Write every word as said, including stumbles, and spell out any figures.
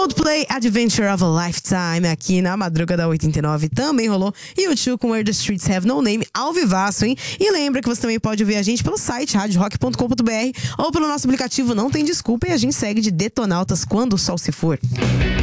Coldplay, Adventure of a Lifetime, aqui na madruga da oitenta e nove também rolou. E o tio com Where the Streets Have No Name, ao vivaço, hein? E lembra que você também pode ouvir a gente pelo site rádio rock ponto com ponto b r ou pelo nosso aplicativo Não Tem Desculpa, e a gente segue de Detonautas quando o sol se for.